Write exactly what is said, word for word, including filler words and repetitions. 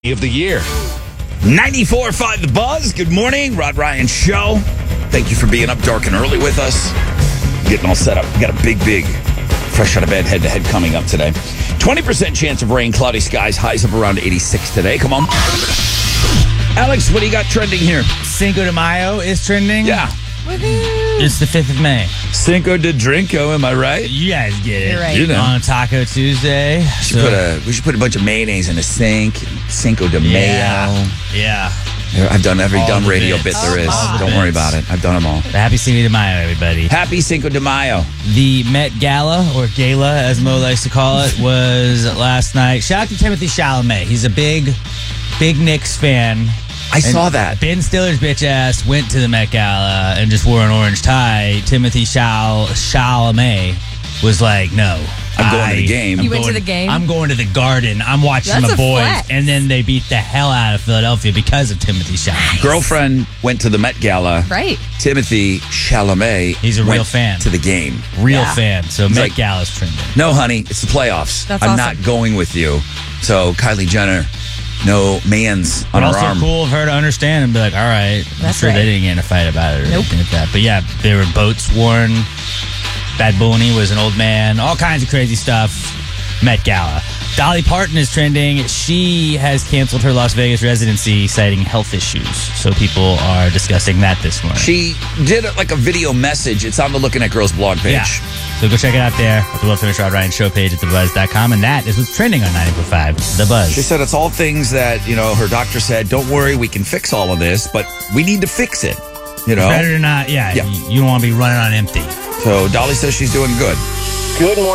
of the year. ninety-four point five The Buzz. Good morning. Rod Ryan Show. Thank you for being up dark and early with us. Getting all set up. We got a big, big fresh out of bed head-to-head coming up today. twenty percent chance of rain, cloudy skies, highs of around eighty-six today. Come on. Alex, what do you got trending here? Cinco de Mayo is trending. Yeah. It's the fifth of May. Cinco de Drinko, am I right? You guys get it. You're right. You know. On Taco Tuesday. We should, put a, we should put a bunch of mayonnaise in a sink. Cinco de yeah. Mayo. Yeah. I've done every All dumb the radio bits. bit there is. All the Don't worry bits. about it. I've done them all. Happy Cinco de Mayo, everybody. Happy Cinco de Mayo. The Met Gala, or Gala, as Mo likes to call it, was last night. Shout out to Timothy Chalamet. He's a big, big Knicks fan. I And saw that. Ben Stiller's bitch ass went to the Met Gala and just wore an orange tie. Timothy Chal- Chalamet was like, no. I'm going to I- the game. I'm You went to going- the game? I'm going to the Garden. I'm watching That's my a boys. flex. And then they beat the hell out of Philadelphia because of Timothy Chalamet. Girlfriend went to the Met Gala. Right. Timothy Chalamet. He's a went real fan. to the game. Real Yeah. fan. So He's Met like- Gala's trending. No, honey, it's the playoffs. That's I'm awesome. not going with you. So Kylie Jenner, no man's on But her also arm. cool of her to understand and be like, all right. I'm That's sure right. they didn't get in a fight about it or Nope. anything like that. But yeah, there were boats worn. Bad Bunny was an old man. All kinds of crazy stuff. Met Gala. Dolly Parton is trending. She has canceled her Las Vegas residency, citing health issues. So people are discussing that this morning. She did like a video message. It's on the Looking at Girls blog page. Yeah. So go check it out there at the Will Finish Rod Ryan Show page at the buzz dot com. And that is what's trending on ninety-four point five The Buzz. She said it's all things that, you know, her doctor said, don't worry, we can fix all of this, but we need to fix it. You know? Better than not, yeah, Yeah. You, you don't want to be running on empty. So Dolly says she's doing good. Good morning.